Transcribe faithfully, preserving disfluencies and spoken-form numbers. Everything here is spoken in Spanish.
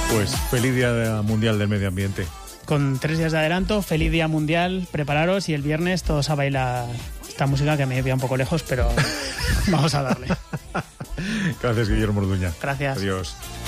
Pues feliz Día Mundial del Medio Ambiente. Con tres días de adelanto, feliz Día Mundial, prepararos y el viernes todos a bailar esta música que me queda un poco lejos, pero vamos a darle. Gracias, Guillermo Orduña. Gracias. Adiós.